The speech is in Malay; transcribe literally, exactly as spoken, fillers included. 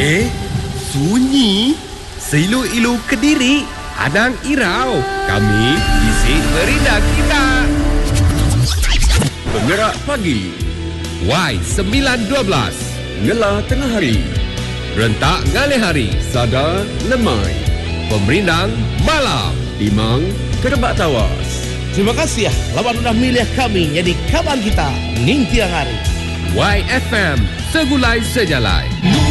Eh, sunyi? Seilu-ilu Kediri, Padang Irau. Kami isi merinda kita. Penggerak pagi, Y sembilan dua belas. Ngelah tengah hari, Rentak ngalih hari. Sada lemai, Pemerindang malam. Timang kerebak tawas. Terima kasih ya, lawan sudah milih kami jadi kawan kita ning tiang hari. Y F M, segulai sejalai.